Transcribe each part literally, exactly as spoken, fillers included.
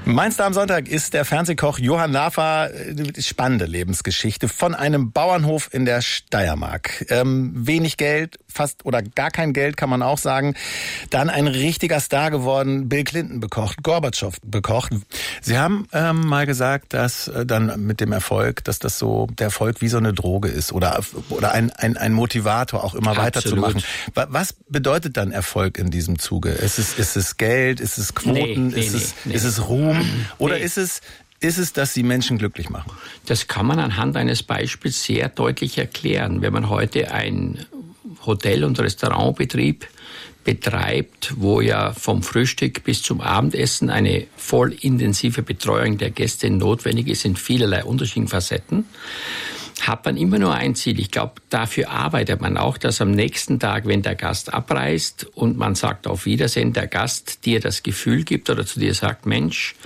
Mein Star am Sonntag ist der Fernsehkoch Johann Lafer. Spannende Lebensgeschichte von einem Bauernhof in der Steiermark. Ähm, wenig Geld, fast oder gar kein Geld, kann man auch sagen. Dann ein richtiger Star geworden, Bill Clinton bekocht, Gorbatschow bekocht. Sie haben ähm, mal gesagt, dass äh, dann mit dem Erfolg, dass das so der Erfolg wie so eine Droge ist oder oder ein ein, ein Motivator, auch immer Absolut. weiterzumachen. Was bedeutet dann Erfolg in diesem Zuge? Ist es ist es Geld? Ist es Quoten? Nee, nee, ist es nee, nee. ist es Ruhm? Oder nee. ist es ist es, dass sie Menschen glücklich machen? Das kann man anhand eines Beispiels sehr deutlich erklären. Wenn man heute ein Hotel- und Restaurantbetrieb betreibt, wo ja vom Frühstück bis zum Abendessen eine voll intensive Betreuung der Gäste notwendig ist in vielerlei unterschiedlichen Facetten, hat man immer nur ein Ziel. Ich glaube, dafür arbeitet man auch, dass am nächsten Tag, wenn der Gast abreist und man sagt auf Wiedersehen, der Gast dir das Gefühl gibt oder zu dir sagt, Mensch,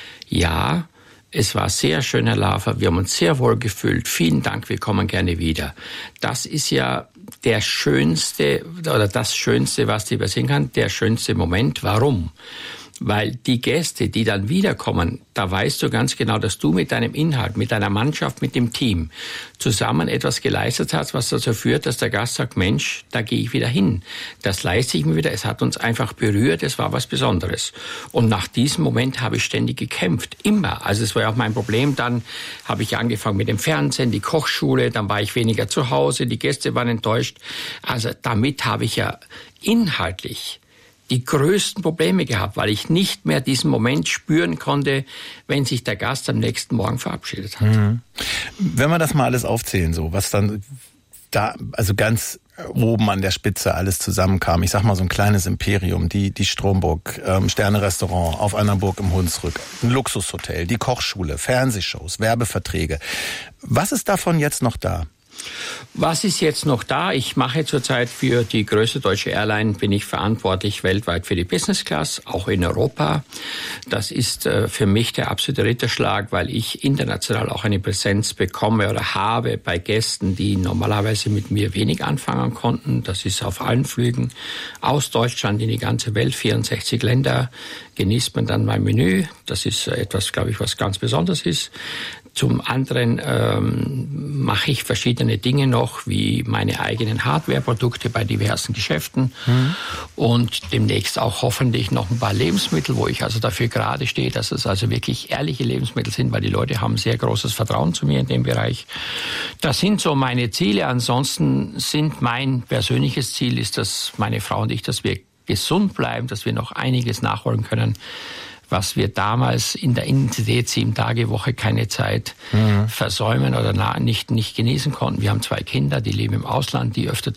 ja, es war sehr schön, Herr Lafer, wir haben uns sehr wohl gefühlt, vielen Dank, wir kommen gerne wieder. Das ist ja der schönste oder das Schönste, was dir passieren kann, der schönste Moment. Warum? Weil die Gäste, die dann wiederkommen, da weißt du ganz genau, dass du mit deinem Inhalt, mit deiner Mannschaft, mit dem Team zusammen etwas geleistet hast, was dazu führt, dass der Gast sagt, Mensch, da gehe ich wieder hin. Das leiste ich mir wieder. Es hat uns einfach berührt. Es war was Besonderes. Und nach diesem Moment habe ich ständig gekämpft. Immer. Also es war ja auch mein Problem. Dann habe ich angefangen mit dem Fernsehen, die Kochschule. Dann war ich weniger zu Hause. Die Gäste waren enttäuscht. Also damit habe ich ja inhaltlich die größten Probleme gehabt, weil ich nicht mehr diesen Moment spüren konnte, wenn sich der Gast am nächsten Morgen verabschiedet hat. Mhm. Wenn wir das mal alles aufzählen, so was dann da, also ganz oben an der Spitze alles zusammenkam, ich sag mal so ein kleines Imperium, die die Stromburg, ähm, Sterne-Restaurant auf einer Burg im Hunsrück, ein Luxushotel, die Kochschule, Fernsehshows, Werbeverträge. Was ist davon jetzt noch da? Was ist jetzt noch da? Ich mache zurzeit für die größte deutsche Airline, bin ich verantwortlich weltweit für die Business Class, auch in Europa. Das ist äh, für mich der absolute Ritterschlag, weil ich international auch eine Präsenz bekomme oder habe bei Gästen, die normalerweise mit mir wenig anfangen konnten. Das ist auf allen Flügen aus Deutschland in die ganze Welt, vierundsechzig Länder, genießt man dann mein Menü. Das ist etwas, glaube ich, was ganz Besonderes ist. Zum anderen ähm, mache ich verschiedene Dinge noch, wie meine eigenen Hardware-Produkte bei diversen Geschäften mhm. und demnächst auch hoffentlich noch ein paar Lebensmittel, wo ich also dafür gerade stehe, dass es also wirklich ehrliche Lebensmittel sind, weil die Leute haben sehr großes Vertrauen zu mir in dem Bereich. Das sind so meine Ziele. Ansonsten sind mein persönliches Ziel ist, dass meine Frau und ich, dass wir gesund bleiben, dass wir noch einiges nachholen können, was wir damals in der Intensität sieben Tage Woche keine Zeit mhm. versäumen oder nicht, nicht genießen konnten. Wir haben zwei Kinder, die leben im Ausland, die öfter